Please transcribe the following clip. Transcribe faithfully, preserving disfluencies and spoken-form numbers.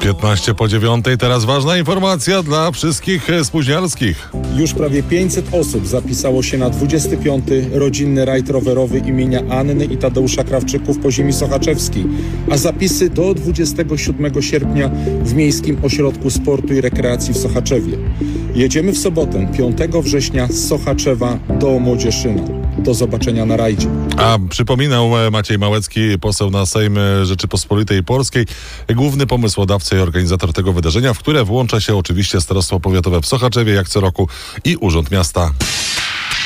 piętnaście po dziewiątej, teraz ważna informacja dla wszystkich spóźnialskich. Już prawie pięćset osób zapisało się na dwudziesty piąty rodzinny rajd rowerowy imienia Anny i Tadeusza Krawczyków po ziemi sochaczewskiej, a zapisy do dwudziestego siódmego sierpnia w Miejskim Ośrodku Sportu i Rekreacji w Sochaczewie. Jedziemy w sobotę, piątego września z Sochaczewa do Młodzieszyna. Do zobaczenia na rajdzie. A przypominał Maciej Małecki, poseł na Sejm Rzeczypospolitej Polskiej, główny pomysłodawca i organizator tego wydarzenia, w które włącza się oczywiście Starostwo Powiatowe w Sochaczewie, jak co roku, i Urząd Miasta.